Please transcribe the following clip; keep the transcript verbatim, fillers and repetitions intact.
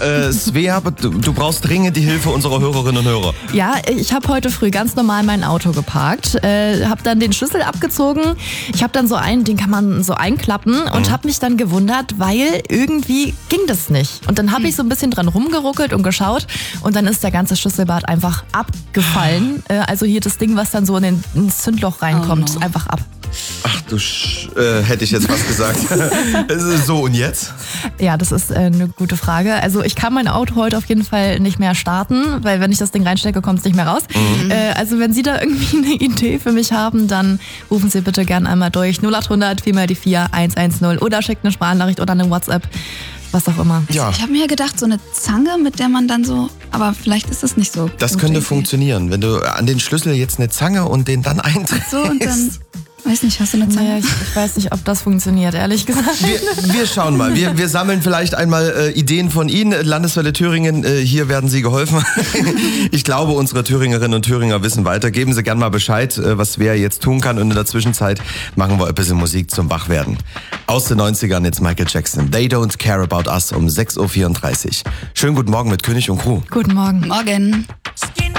Äh, Svea, du, du brauchst dringend die Hilfe unserer Hörerinnen und Hörer. Ja, ich habe heute früh ganz normal mein Auto geparkt, äh, habe dann den Schlüssel abgezogen. Ich habe dann so einen, den kann man so einklappen und Mhm. habe mich dann gewundert, weil irgendwie ging das nicht. Und dann habe ich so ein bisschen dran rumgeruckelt und geschaut und dann ist der ganze Schlüsselbart einfach abgefallen. Äh, also hier das Ding, was dann so in den, ins Zündloch reinkommt, Oh no. einfach ab. Ach du Sch äh, hätte ich jetzt fast gesagt. So, und jetzt? Ja, das ist äh, eine gute Frage. Also ich kann mein Auto heute auf jeden Fall nicht mehr starten, weil wenn ich das Ding reinstecke, kommt es nicht mehr raus. Mhm. Äh, also wenn Sie da irgendwie eine Idee für mich haben, dann rufen Sie bitte gerne einmal durch null acht hundert vier mal die vier eins eins null oder schickt eine Sprachnachricht oder eine WhatsApp, was auch immer. Ja, Ich habe mir gedacht, so eine Zange, mit der man dann so, aber vielleicht ist das nicht so. das Gute könnte Idee. funktionieren. Wenn du an den Schlüssel jetzt eine Zange und den dann eindrehst. So und dann, weiß nicht, hast du eine Zange? Naja, ich, ich weiß nicht, ob das funktioniert, ehrlich gesagt. Wir, wir schauen mal. Wir, wir sammeln vielleicht einmal äh, Ideen von Ihnen. Landeswelle Thüringen, äh, hier werden Sie geholfen. Ich glaube, unsere Thüringerinnen und Thüringer wissen weiter. Geben Sie gern mal Bescheid, äh, was wer jetzt tun kann. Und in der Zwischenzeit machen wir ein bisschen Musik zum Wachwerden. Aus den neunzigern jetzt Michael Jackson. They Don't Care About Us um sechs Uhr vierunddreißig. Schönen guten Morgen mit König und Crew. Guten Morgen. Morgen.